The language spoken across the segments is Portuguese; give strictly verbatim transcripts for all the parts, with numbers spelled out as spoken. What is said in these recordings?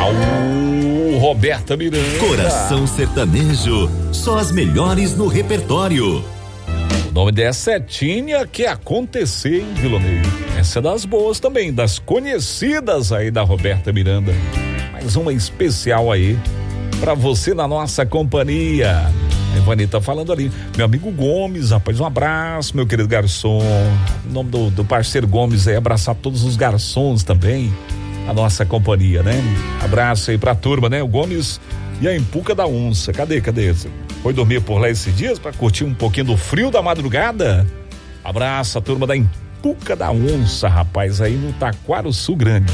Au, Roberta Miranda. Coração Sertanejo, só as melhores no repertório. O nome dessa é Tinha Que Acontecer, hein, Vilonei? Essa é das boas também, das conhecidas aí da Roberta Miranda. Mais uma especial aí pra você na nossa companhia. A Ivani tá falando ali, meu amigo Gomes, rapaz, um abraço, meu querido garçom. Em nome do, do parceiro Gomes aí, abraçar todos os garçons também, a nossa companhia, né? Abraço aí pra turma, né? O Gomes e a Empuca da Onça. Cadê, cadê? Foi dormir por lá esses dias pra curtir um pouquinho do frio da madrugada? Abraço a turma da Empuca da Onça, rapaz, aí no Taquaruçu Grande.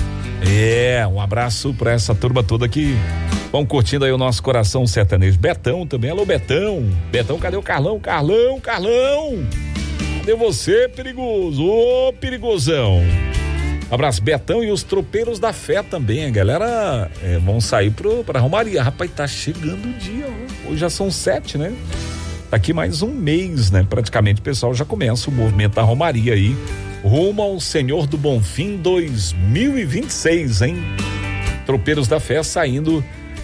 É, um abraço pra essa turma toda que vão curtindo aí o nosso Coração Sertanejo. Betão também, alô Betão. Betão, cadê o Carlão? Carlão, Carlão. Cadê você, perigoso? Ô, perigosão. Abraço, Betão e os tropeiros da fé também, a galera é, vão sair pro, pra Romaria. Rapaz, tá chegando o dia, ó. Hoje já são sete, né? Daqui mais um mês, né? Praticamente o pessoal já começa o movimento da Romaria aí, rumo ao Senhor do Bonfim dois mil e vinte e seis, hein? Tropeiros da Fé saindo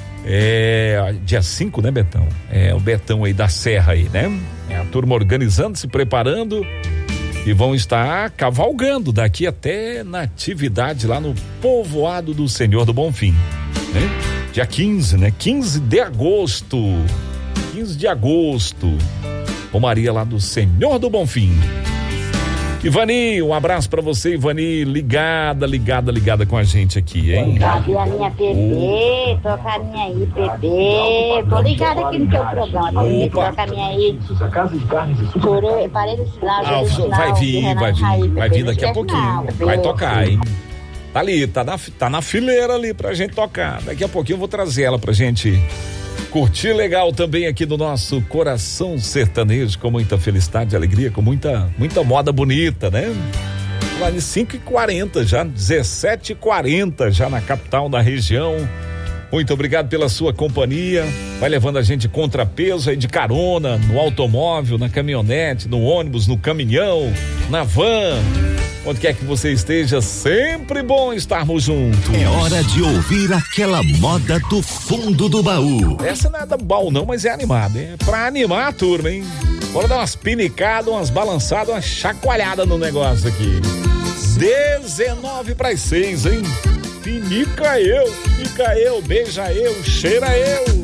é, dia cinco, né, Betão? É o Betão aí da Serra aí, né? É a turma organizando, se preparando e vão estar cavalgando daqui até Natividade lá no povoado do Senhor do Bonfim, né? Dia quinze, né? quinze de agosto. quinze de agosto. Romaria lá do Senhor do Bonfim. Ivani, um abraço pra você, Ivani, ligada, ligada, ligada com a gente aqui, hein? Cadê a minha P B? Toca a minha aí, P B. Tô ligada aqui no teu programa, P B. Toca a minha aí. Chorei, parei no sinal, ah, vai vir, vai vir, vai vir daqui a pouquinho. Vai tocar, hein? Tá ali, tá na, tá na fileira ali pra gente tocar. Daqui a pouquinho eu vou trazer ela pra gente curtir legal também aqui do nosso Coração Sertanejo, com muita felicidade e alegria, com muita, muita moda bonita, né? Lá de cinco e quarenta já, dezessete e quarenta já na capital da região. Muito obrigado pela sua companhia. Vai levando a gente contrapeso aí de carona, no automóvel, na caminhonete, no ônibus, no caminhão, na van. Onde quer que você esteja, sempre bom estarmos juntos. É hora de ouvir aquela moda do fundo do baú. Essa não é do baú não, mas é animada, hein? É pra animar a turma, hein? Bora dar umas pinicadas, umas balançadas, uma chacoalhada no negócio aqui. dezenove para as seis, hein? Pinica eu, pinica eu, beija eu, cheira eu.